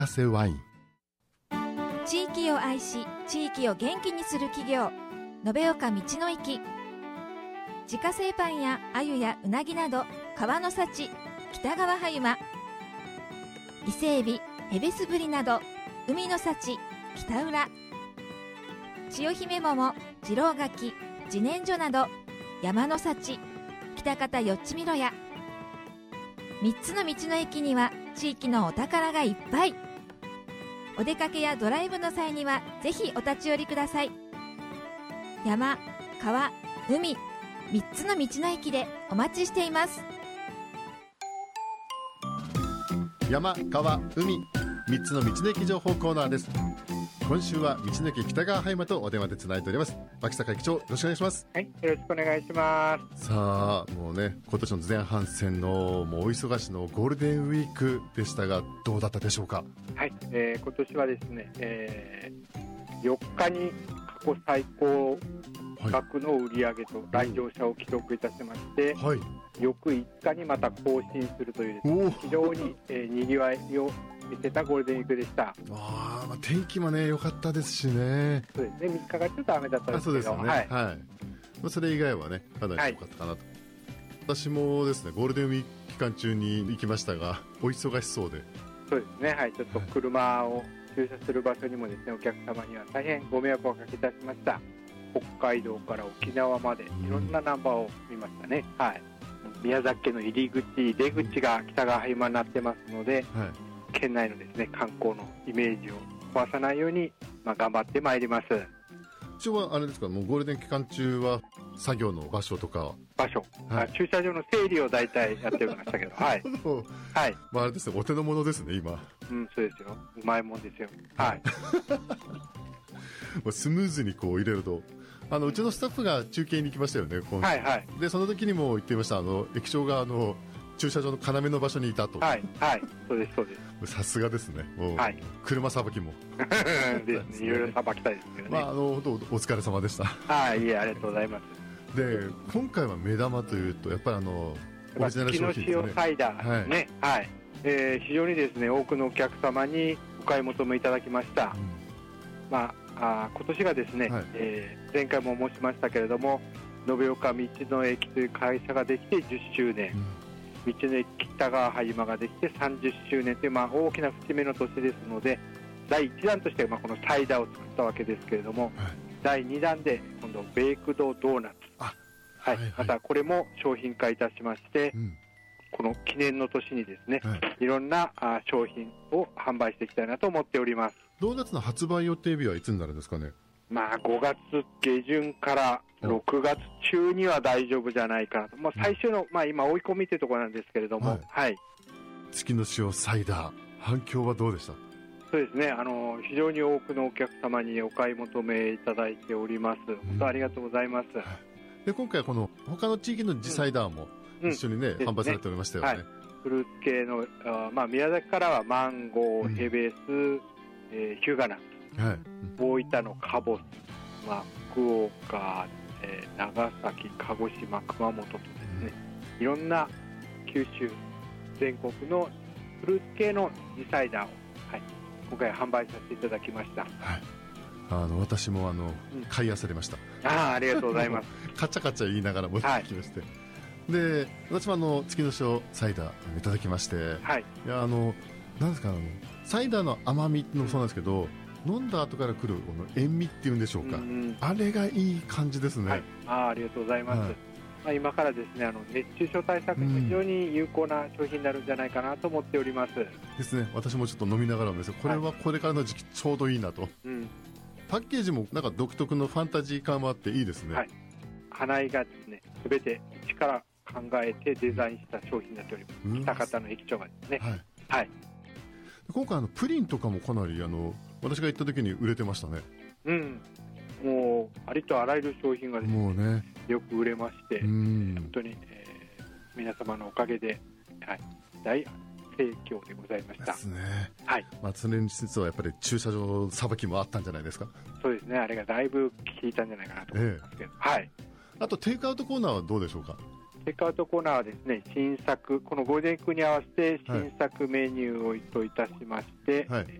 汗ワイン。 地域を愛し地域を元気にする企業、延岡道の駅。自家製パンや鮎やうなぎなど川の幸、北川葉山。伊勢エビ、エベスブリなど海の幸、北浦。千代姫桃、次郎柿、自然薯など山の幸、北方よっちみろや。3つの道の駅には地域のお宝がいっぱい。お出かけやドライブの際にはぜひお立ち寄りください。山、川、海、3つの道の駅でお待ちしています。 山、川、海、3つの道の駅情報コーナーです。今週は道の駅北川葉山とお電話でつないでおります。牧坂駅長、よろしくお願いします。 はい、よろしくお願いします。 さあ、もうね、今年の前半戦のもうお忙しのゴールデンウィークでしたが、どうだったでしょうか。 はい、今年はですね、4日に過去最高額の売上と来場者を記録いたしまして、 はい、 翌5日にまた更新するというですね、非常に、にぎわいを見せたゴールデンウィークでした。 まあ、天気もね良かったですしね。 そうですね、3日がちょっと雨だったんですけど、 そうですよね、 はい、 はい、それ以外はねかなり良かったかなと、私もですねゴールデンウィーク期間中に行きましたが、お忙しそうで。 そうですね、はい、ちょっと車を駐車する場所にもですね、お客様には大変ご迷惑をおかけいたしました。北海道から沖縄までいろんなナンバーを見ましたね、はい、宮崎県の入り口出口が北川葉山になってますので、はい、県内のですね観光のイメージを壊さないように、頑張ってまいります。 一応はあれですか、もうゴールデン期間中は作業の場所とかはい、 駐車場の整理を大体やっておりましたけどはい、 はい、あれですね、お手の物ですね今。 そうですよ、うまいもんですよ、はいスムーズにこう入れると、うちのスタッフが中継に行きましたよね、 はいはい、 でその時にも言っていました、駅長が駐車場の要の場所にいたと。 はいはい、そうですそうです。 さすがですね、はい、車さばきもですね、いろいろさばきたいですけどね。 本当お疲れ様でした。 はい、いえ、ありがとうございます。 で今回は目玉というとやっぱりオリジナル商品ですね、 月の塩サイダーですね、はい、非常にですね多くのお客様にお買い求めいただきました。今年がですね、はい、前回も申しましたけれども、延岡道の駅という会社ができて10周年、道の駅北川葉山ができて30周年という大きな節目の年ですので、第1弾としてこのサイダーを作ったわけですけれども、はい、第2弾で今度ベイクドドーナツ、はい、またこれも商品化いたしまして、この記念の年にですね、いろんな商品を販売していきたいなと思っております。 ドーナツの発売予定日はいつになるんですかね。 5月下旬から6月中には大丈夫じゃないかなと、最終の、今追い込みというところなんですけれども、はい、 月の塩サイダー、反響はどうでした？ そうですね、非常に多くのお客様にお買い求めいただいております。本当ありがとうございます。 で今回この他の地域の地サイダーも一緒にね、販売されておりましたよね。はい、 フルーツ系の宮崎からはマンゴー、ヘベス、ヒュガナツ、はい、大分のカボス、福岡、長崎、鹿児島、熊本とですね、いろんな九州全国のフルーツ系の地サイダーを、はい、今回販売させていただきました。はい、 私も買い漁れました。 ありがとうございます。 カチャカチャ言いながら持ってきまして、で私も月の塩サイダーいただきまして、はい、いやなんですか、サイダーの甘みもそうなんですけど、飲んだ後から来るこの塩味っていうんでしょうか、あれがいい感じですね。はい、 ありがとうございます。はい、今からですね熱中症対策に非常に有効な商品になるんじゃないかなと思っております。 ですね、私もちょっと飲みながらもですこれはこれからの時期ちょうどいいなと、パッケージもなんか独特のファンタジー感もあっていいですね。はい、 花井がですね全て一から考えてデザインした商品になっております。北方の駅長がですね、はいはい、 今回プリンとかもかなり私が行った時に売れてましたね。 もうありとあらゆる商品がですね、もうねよく売れまして、本当に、皆様のおかげで、はい、大盛況でございました。 ですね。 はい。 それに実はやっぱり駐車場さばきもあったんじゃないですか。 そうですね。あれがだいぶ効いたんじゃないかなと思いますけど。はい。 あとテイクアウトコーナーはどうでしょうか。 テイクアウトコーナーはですね、新作、このゴールデンウィークに合わせて新作メニューをといたしまして、はい、